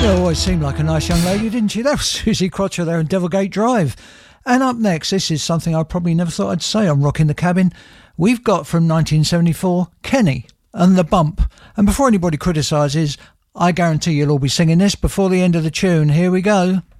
Always seemed like a nice young lady, didn't she? That was Susie Crotcher there in Devilgate Drive. And up next, this is something I probably never thought I'd say on Rocking the Cabin. We've got from 1974, Kenny and The Bump. And before anybody criticises, I guarantee you'll all be singing this before the end of the tune. Here we go.